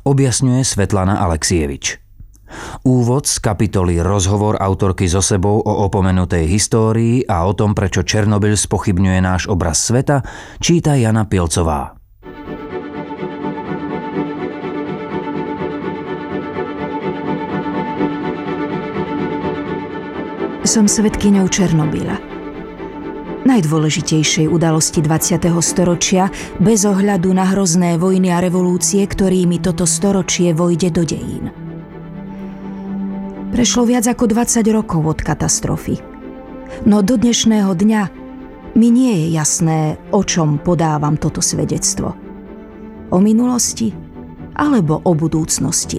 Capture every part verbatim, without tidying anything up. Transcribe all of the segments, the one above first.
objasňuje Svetlana Aleksievič. Úvod z kapitoly Rozhovor autorky so sebou o opomenutej histórii a o tom, prečo Černobyl spochybňuje náš obraz sveta, číta Jana Pilcová. Som svedkyňou Černobyla. Najdôležitejšej udalosti dvadsiateho storočia bez ohľadu na hrozné vojny a revolúcie, ktorými toto storočie vojde do dejín. Prešlo viac ako dvadsať rokov od katastrofy. No do dnešného dňa mi nie je jasné, o čom podávam toto svedectvo. O minulosti alebo o budúcnosti.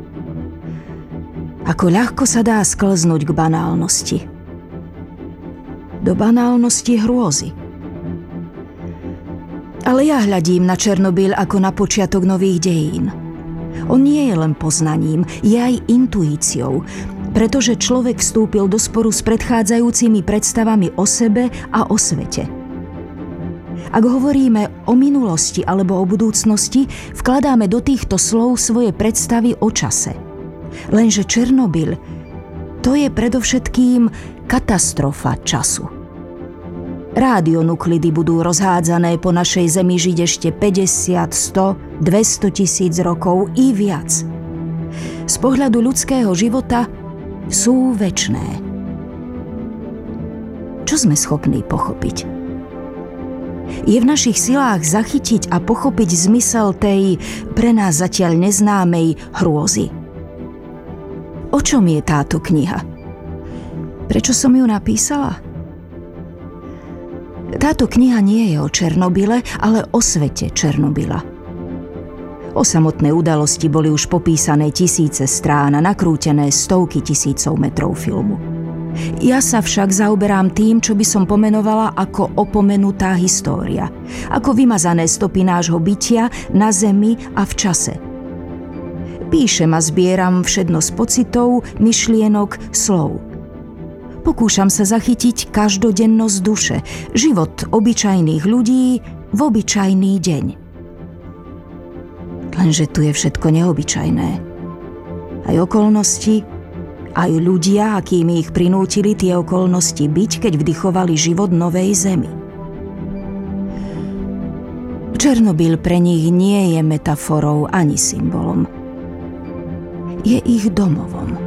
Ako ľahko sa dá sklznúť k banálnosti. Do banálnosti hrôzy. Ale ja hľadím na Černobyl ako na počiatok nových dejín. On nie je len poznaním, je aj intuíciou, pretože človek vstúpil do sporu s predchádzajúcimi predstavami o sebe a o svete. Ak hovoríme o minulosti alebo o budúcnosti, vkladáme do týchto slov svoje predstavy o čase. Lenže Černobyl, to je predovšetkým katastrofa času. Rádionuklidy budú rozhádzané po našej zemi žiť ešte päťdesiat, sto, dvesto tisíc rokov i viac. Z pohľadu ľudského života sú večné. Čo sme schopní pochopiť? Je v našich silách zachytiť a pochopiť zmysel tej pre nás zatiaľ neznámej hrôzy. O čom je táto kniha? Prečo som ju napísala? Táto kniha nie je o Černobyle, ale o svete Černobyla. O samotné udalosti boli už popísané tisíce strán a nakrútené stovky tisícov metrov filmu. Ja sa však zaoberám tým, čo by som pomenovala ako opomenutá história, ako vymazané stopy nášho bytia na zemi a v čase. Píšem a zbieram všednosť pocitov, myšlienok, slov. Pokúšam sa zachytiť každodennosť duše, život obyčajných ľudí v obyčajný deň. Lenže tu je všetko neobyčajné. Aj okolnosti, aj ľudia, akými ich prinútili tie okolnosti byť, keď vdychovali život novej zemi. Černobyl pre nich nie je metaforou ani symbolom. Je ich domovom.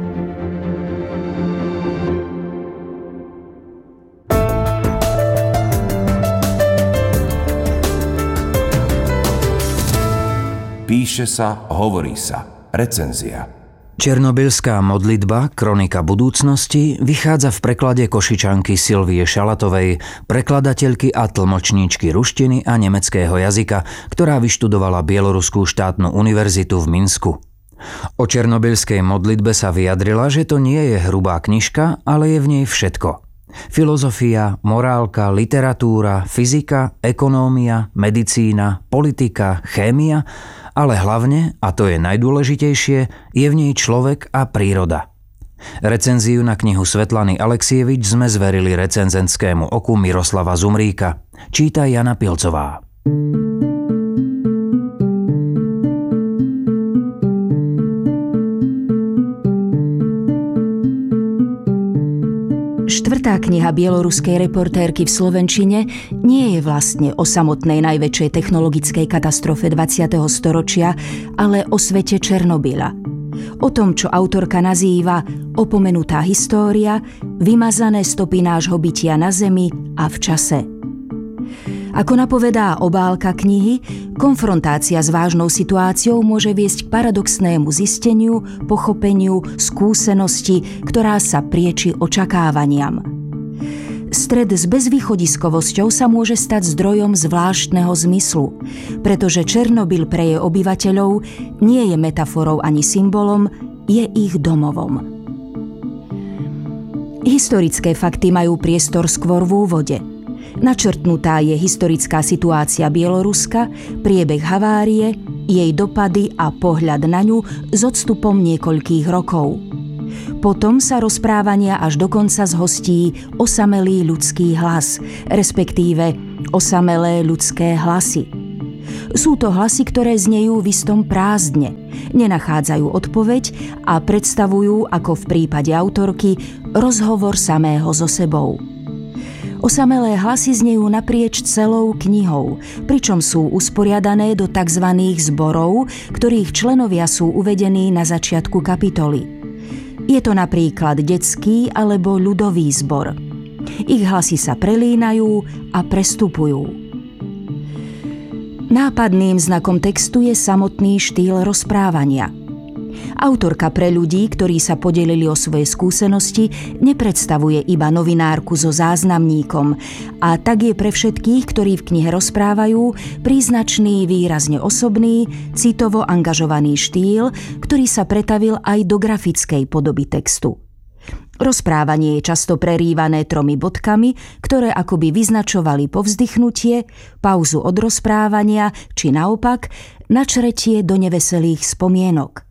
Píše sa, hovorí sa. Recenzia. Černobylská modlitba, kronika budúcnosti, vychádza v preklade Košičanky Silvie Šalatovej, prekladateľky a tlmočníčky ruštiny a nemeckého jazyka, ktorá vyštudovala Bieloruskú štátnu univerzitu v Minsku. O černobylskej modlitbe sa vyjadrila, že to nie je hrubá knižka, ale je v nej všetko. Filozofia, morálka, literatúra, fyzika, ekonómia, medicína, politika, chémia, ale hlavne, a to je najdôležitejšie, je v nej človek a príroda. Recenziu na knihu Svetlany Aleksievič sme zverili recenzentskému oku Miroslava Zumríka. Číta Jana Pilcová. Štvrtá kniha bieloruskej reportérky v slovenčine nie je vlastne o samotnej najväčšej technologickej katastrofe dvadsiateho storočia, ale o svete Černobyla. O tom, čo autorka nazýva opomenutá história, vymazané stopy nášho bytia na zemi a v čase. Ako napovedá obálka knihy, konfrontácia s vážnou situáciou môže viesť k paradoxnému zisteniu, pochopeniu, skúsenosti, ktorá sa prieči očakávaniam. Stred s bezvýchodiskovosťou sa môže stať zdrojom zvláštneho zmyslu, pretože Černobyl pre jej obyvateľov nie je metaforou ani symbolom, je ich domovom. Historické fakty majú priestor skôr v úvode. Načrtnutá je historická situácia Bieloruska, priebeh havárie, jej dopady a pohľad na ňu s odstupom niekoľkých rokov. Potom sa rozprávania až dokonca zhostí osamelý ľudský hlas, respektíve osamelé ľudské hlasy. Sú to hlasy, ktoré znejú v istom prázdne, nenachádzajú odpoveď a predstavujú, ako v prípade autorky, rozhovor samého so sebou. Osamelé hlasy znejú naprieč celou knihou, pričom sú usporiadané do tzv. Zborov, ktorých členovia sú uvedení na začiatku kapitoly. Je to napríklad detský alebo ľudový zbor. Ich hlasy sa prelínajú a prestupujú. Nápadným znakom textu je samotný štýl rozprávania. Autorka pre ľudí, ktorí sa podelili o svoje skúsenosti, nepredstavuje iba novinárku so záznamníkom a tak je pre všetkých, ktorí v knihe rozprávajú, príznačný výrazne osobný, citovo angažovaný štýl, ktorý sa pretavil aj do grafickej podoby textu. Rozprávanie je často prerývané tromi bodkami, ktoré akoby vyznačovali povzdychnutie, pauzu od rozprávania či naopak načretie do neveselých spomienok.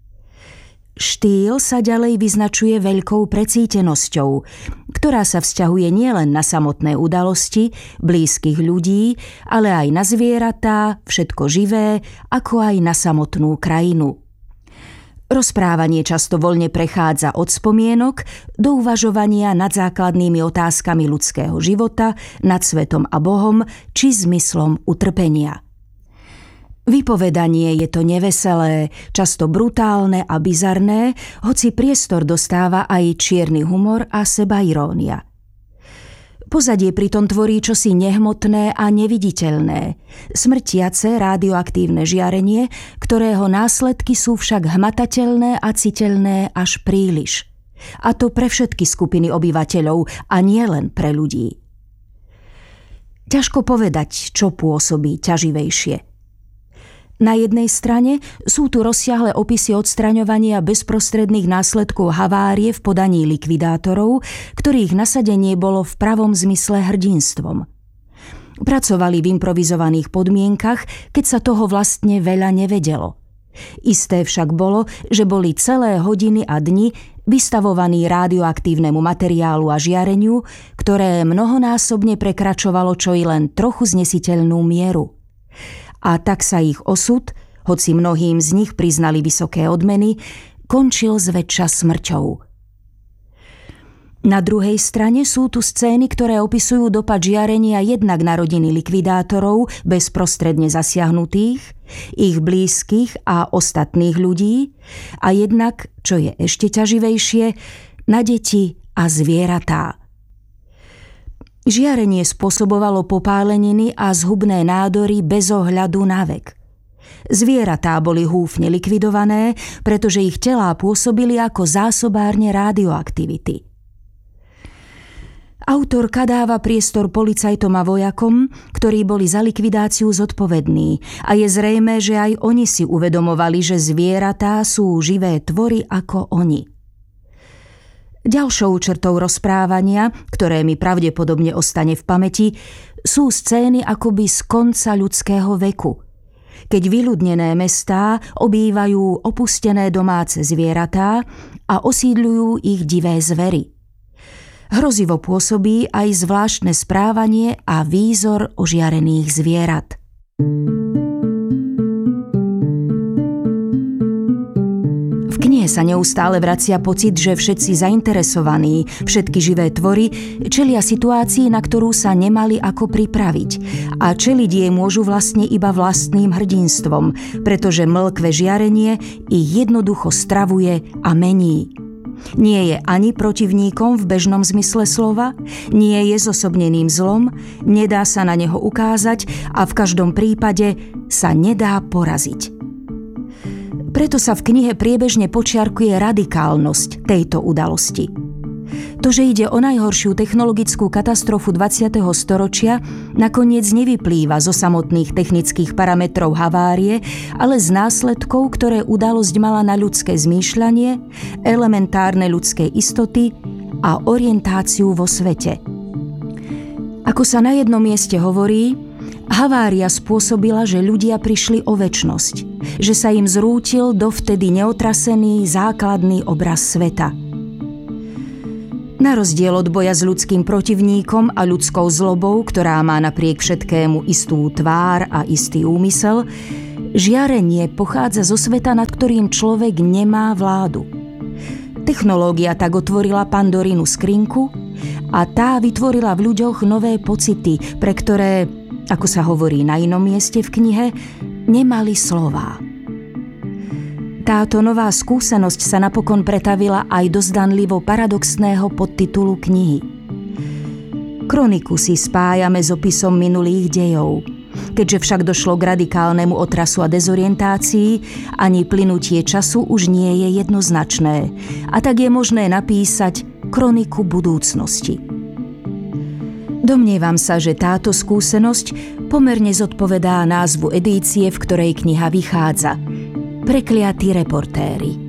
Štýl sa ďalej vyznačuje veľkou precítenosťou, ktorá sa vzťahuje nielen na samotné udalosti, blízkych ľudí, ale aj na zvieratá, všetko živé, ako aj na samotnú krajinu. Rozprávanie často voľne prechádza od spomienok do uvažovania nad základnými otázkami ľudského života, nad svetom a Bohom či zmyslom utrpenia. Vypovedanie je to neveselé, často brutálne a bizarné, hoci priestor dostáva aj čierny humor a sebairónia. Pozadie pritom tvorí čosi nehmotné a neviditeľné, smrtiace radioaktívne žiarenie, ktorého následky sú však hmatateľné a citeľné až príliš. A to pre všetky skupiny obyvateľov a nie len pre ľudí. Ťažko povedať, čo pôsobí ťaživejšie. Na jednej strane sú tu rozsiahle opisy odstraňovania bezprostredných následkov havárie v podaní likvidátorov, ktorých nasadenie bolo v pravom zmysle hrdinstvom. Pracovali v improvizovaných podmienkach, keď sa toho vlastne veľa nevedelo. Isté však bolo, že boli celé hodiny a dni vystavovaní radioaktívnemu materiálu a žiareniu, ktoré mnohonásobne prekračovalo čo i len trochu znesiteľnú mieru. A tak sa ich osud, hoci mnohým z nich priznali vysoké odmeny, končil zväčša smrťou. Na druhej strane sú tu scény, ktoré opisujú dopad žiarenia jednak na rodiny likvidátorov bezprostredne zasiahnutých, ich blízkych a ostatných ľudí, a jednak, čo je ešte ťaživejšie, na deti a zvieratá. Žiarenie spôsobovalo popáleniny a zhubné nádory bez ohľadu na vek. Zvieratá boli húfne likvidované, pretože ich telá pôsobili ako zásobárne radioaktivity. Autorka dáva priestor policajtom a vojakom, ktorí boli za likvidáciu zodpovední, a je zrejmé, že aj oni si uvedomovali, že zvieratá sú živé tvory ako oni. Ďalšou črtou rozprávania, ktoré mi pravdepodobne ostane v pamäti, sú scény akoby z konca ľudského veku, keď vyľudnené mestá obývajú opustené domáce zvieratá a osídľujú ich divé zvery. Hrozivo pôsobí aj zvláštne správanie a výzor ožiarených zvierat. V knihe sa neustále vracia pocit, že všetci zainteresovaní, všetky živé tvory čelia situácii, na ktorú sa nemali ako pripraviť, a čeliť jej môžu vlastne iba vlastným hrdinstvom, pretože mĺkve žiarenie ich jednoducho stravuje a mení. Nie je ani protivníkom v bežnom zmysle slova, nie je zosobneným zlom, nedá sa na neho ukázať a v každom prípade sa nedá poraziť. Preto sa v knihe priebežne počiarkuje radikálnosť tejto udalosti. To, že ide o najhoršiu technologickú katastrofu dvadsiateho storočia, nakoniec nevyplýva zo samotných technických parametrov havárie, ale z následkov, ktoré udalosť mala na ľudské zmýšľanie, elementárne ľudské istoty a orientáciu vo svete. Ako sa na jednom mieste hovorí, havária spôsobila, že ľudia prišli o večnosť, že sa im zrútil dovtedy neotrasený základný obraz sveta. Na rozdiel od boja s ľudským protivníkom a ľudskou zlobou, ktorá má napriek všetkému istú tvár a istý úmysel, žiarenie pochádza zo sveta, nad ktorým človek nemá vládu. Technológia tak otvorila Pandorínu skrinku a tá vytvorila v ľuďoch nové pocity, pre ktoré, ako sa hovorí na inom mieste v knihe, nemali slová. Táto nová skúsenosť sa napokon pretavila aj do zdanlivo paradoxného podtitulu knihy. Kroniku si spájame s opisom minulých dejov. Keďže však došlo k radikálnemu otrasu a dezorientácii, ani plynutie času už nie je jednoznačné, a tak je možné napísať kroniku budúcnosti. Domnievam sa, že táto skúsenosť pomerne zodpovedá názvu edície, v ktorej kniha vychádza – Prekliatí reportéri.